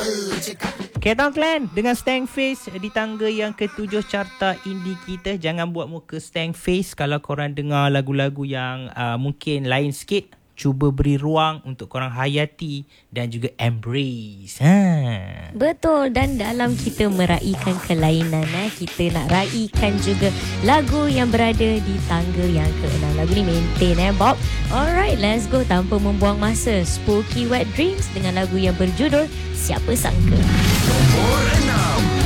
Ketong Clan dengan Stank Face di tangga yang ke-7 carta indie kita. Jangan buat muka Stank Face kalau korang dengar lagu-lagu yang mungkin lain sikit. Cuba beri ruang untuk korang hayati dan juga embrace. Betul, dan dalam kita meraihkan kelainan, kita nak raikan juga lagu yang berada di tangga yang ke-6. Lagu ni maintain Bob. Alright, let's go tanpa membuang masa. Spooky Wet Dreams dengan lagu yang berjudul Siapa Sangka. Nombor 6.